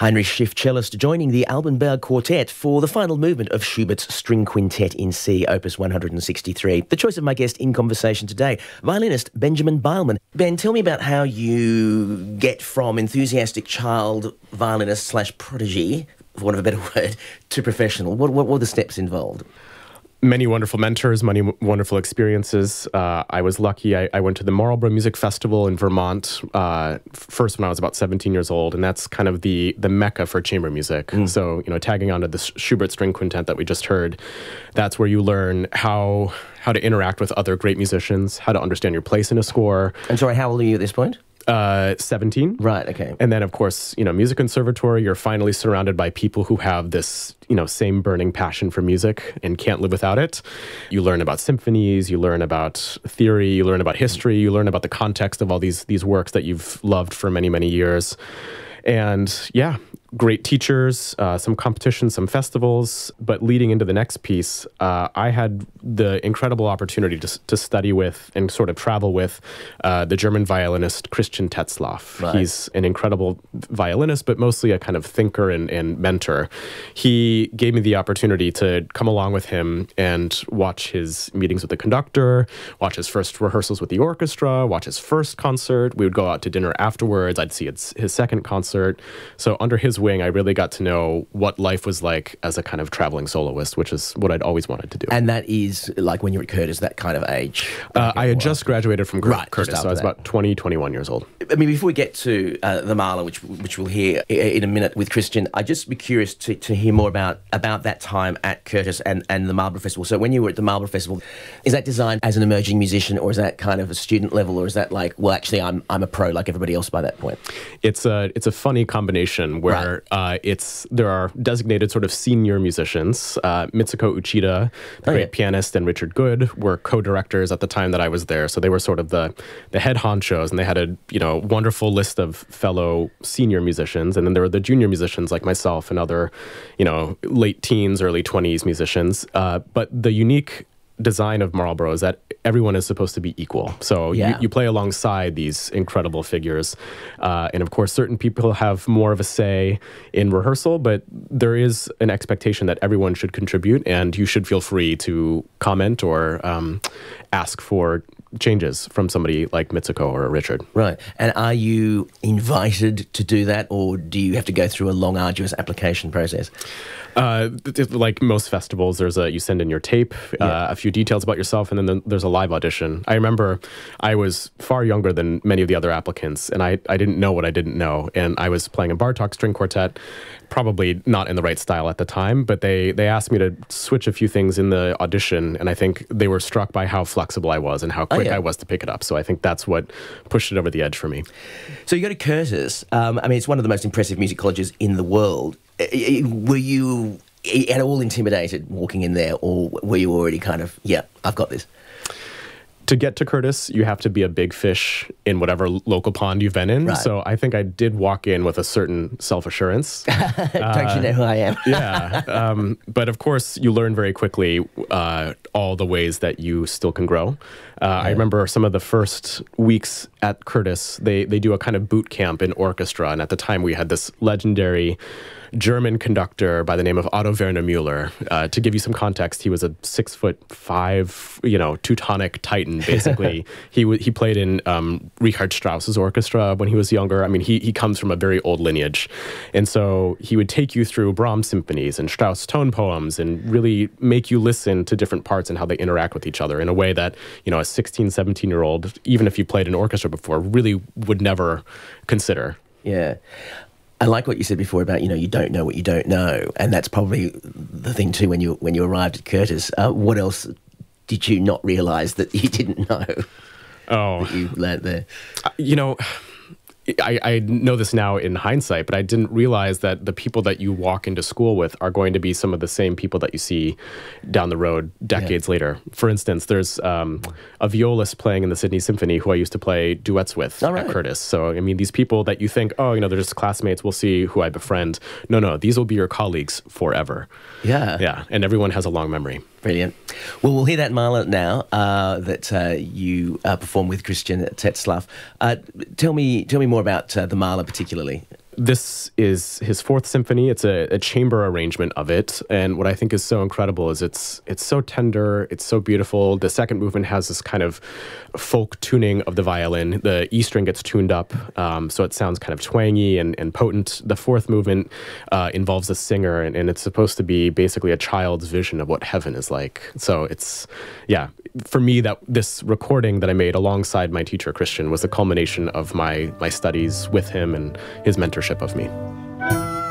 Heinrich Schiff, cellist, joining the Alban Berg Quartet for the final movement of Schubert's String Quintet in C, Opus 163. The choice of my guest in conversation today, violinist Benjamin Beilman. Ben, tell me about how you get from enthusiastic child violinist slash prodigy, for want of a better word, to professional. What were the steps involved? Many wonderful mentors, many wonderful experiences. I was lucky. I went to the Marlborough Music Festival in Vermont first when I was about 17 years old, and that's kind of the mecca for chamber music. So, tagging onto the Schubert String Quintet that we just heard, that's where you learn how to interact with other great musicians, how to understand your place in a score. And sorry, how old are you at this point? 17. Right, okay. And then, of course, music conservatory, you're finally surrounded by people who have this, same burning passion for music and can't live without it. You learn about symphonies, you learn about theory, you learn about history, you learn about the context of all these works that you've loved for many, many years. And yeah, great teachers, some competitions, some festivals. But leading into the next piece, I had the incredible opportunity to study with and sort of travel with the German violinist Christian Tetzlaff. Right. He's an incredible violinist, but mostly a kind of thinker and mentor. He gave me the opportunity to come along with him and watch his meetings with the conductor, watch his first rehearsals with the orchestra, watch his first concert. We would go out to dinner afterwards. I'd see his second concert. So under his wing, I really got to know what life was like as a kind of traveling soloist, which is what I'd always wanted to do. And that is, like when you're at Curtis, that kind of age? I had just graduated from Curtis, so I was about 20, 21 years old. I mean, before we get to the Mahler, which we'll hear in a minute with Christian, I'd just be curious to hear more about that time at Curtis and the Marlborough Festival. So when you were at the Marlborough Festival, is that designed as an emerging musician, or is that kind of a student level, or is that like, well, actually, I'm a pro like everybody else by that point? It's a funny combination where there are designated sort of senior musicians. Mitsuko Uchida, the great pianist, and Richard Good were co-directors at the time that I was there. So they were sort of the head honchos, and they had a wonderful list of fellow senior musicians. And then there were the junior musicians like myself and other late teens, early 20s musicians. But the unique design of Marlborough is that everyone is supposed to be equal. So you play alongside these incredible figures. And of course, certain people have more of a say in rehearsal, but there is an expectation that everyone should contribute, and you should feel free to comment or ask for changes from somebody like Mitsuko or Richard. Right. And are you invited to do that, or do you have to go through a long, arduous application process? Like most festivals, you send in your tape, a few details about yourself, and then there's a live audition. I remember I was far younger than many of the other applicants, and I didn't know what I didn't know. And I was playing a Bartók string quartet, probably not in the right style at the time, but they asked me to switch a few things in the audition, and I think they were struck by how flexible I was and how quick I was to pick it up. So I think that's what pushed it over the edge for me. So you go to Curtis. I mean, it's one of the most impressive music colleges in the world. Were you at all intimidated walking in there, or were you already kind of, I've got this? To get to Curtis, you have to be a big fish in whatever local pond you've been in. Right. So I think I did walk in with a certain self-assurance. Don't you know who I am? Yeah. But of course, you learn very quickly all the ways that you still can grow. I remember some of the first weeks at Curtis, they do a kind of boot camp in orchestra. And at the time, we had this legendary German conductor by the name of Otto Werner Müller. To give you some context, he was a 6'5", Teutonic titan, basically. He played in Richard Strauss's orchestra when he was younger. I mean, he comes from a very old lineage. And so he would take you through Brahms symphonies and Strauss tone poems and really make you listen to different parts and how they interact with each other in a way that, a 16, 17-year-old, even if you played an orchestra before, really would never consider. Yeah. I like what you said before about, you don't know what you don't know. And that's probably the thing, too, when you arrived at Curtis. What else did you not realise that you didn't know that you learnt there? I know this now in hindsight, but I didn't realize that the people that you walk into school with are going to be some of the same people that you see down the road decades later. For instance, there's a violist playing in the Sydney Symphony who I used to play duets with at Curtis. So, I mean, these people that you think, they're just classmates, we'll see who I befriend. No, these will be your colleagues forever. Yeah. Yeah, and everyone has a long memory. Brilliant. Well, we'll hear that Mahler now that you perform with Christian Tetzlaff. Tell me more about the Mahler particularly. This is his fourth symphony. It's a chamber arrangement of it. And what I think is so incredible is it's so tender, it's so beautiful. The second movement has this kind of folk tuning of the violin. The E string gets tuned up, so it sounds kind of twangy and potent. The fourth movement involves a singer, and it's supposed to be basically a child's vision of what heaven is like. So it's, yeah, for me, that this recording that I made alongside my teacher, Christian, was the culmination of my studies with him and his mentorship of me.